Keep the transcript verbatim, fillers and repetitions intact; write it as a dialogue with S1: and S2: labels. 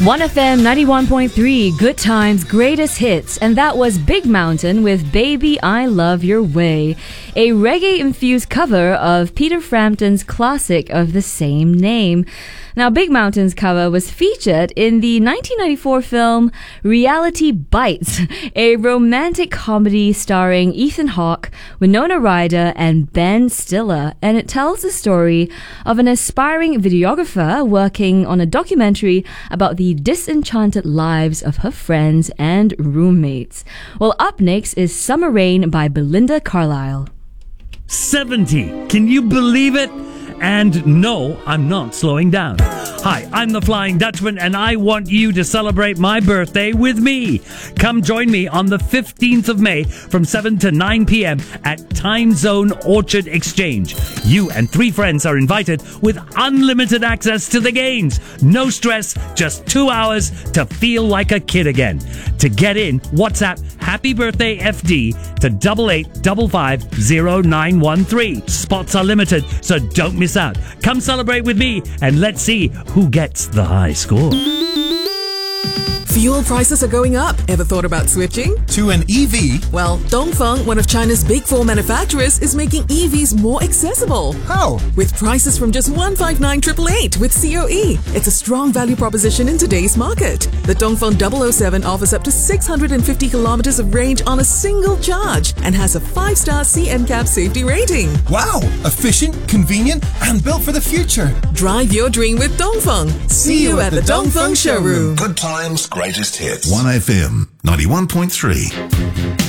S1: one F M ninety-one point three, Good Times, Greatest Hits, and that was Big Mountain with Baby I Love Your Way, a reggae-infused cover of Peter Frampton's classic of the same name. Now, Big Mountain's cover was featured in the nineteen ninety-four film Reality Bites, a romantic comedy starring Ethan Hawke, Winona Ryder, and Ben Stiller, and it tells the story of an aspiring videographer working on a documentary about the disenchanted lives of her friends and roommates. Well, up next is Summer Rain by Belinda Carlisle.
S2: seventy. Can you believe it? And no, I'm not slowing down. Hi, I'm the Flying Dutchman, and I want you to celebrate my birthday with me. Come join me on the fifteenth of May from seven to nine p.m. at Time Zone Orchard Exchange. You and three friends are invited with unlimited access to the games. No stress, just two hours to feel like a kid again. To get in, WhatsApp Happy Birthday F D to double eight five five zero nine one three. Spots are limited, so don't miss out. Come celebrate with me and let's see who gets the high score.
S3: Fuel prices are going up. Ever thought about switching?
S4: To an E V?
S3: Well, Dongfeng, one of China's big four manufacturers, is making E Vs more accessible.
S4: How?
S3: With prices from just one five nine eight eight eight with C O E. It's a strong value proposition in today's market. The Dongfeng double oh seven offers up to six hundred fifty kilometers of range on a single charge and has a five star C N C A P safety rating.
S4: Wow! Efficient, convenient, and built for the future.
S3: Drive your dream with Dongfeng. See you at the Dongfeng showroom.
S5: Good Times, Greatest Hits.
S6: one F M ninety-one point three.